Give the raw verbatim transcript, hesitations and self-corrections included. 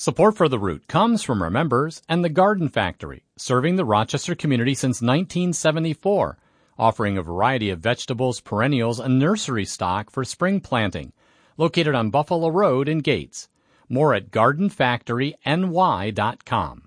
Support for The Root comes from our members and the Garden Factory, serving the Rochester community since nineteen seventy-four, offering a variety of vegetables, perennials, and nursery stock for spring planting. Located on Buffalo Road in Gates. More at garden factory n y dot com.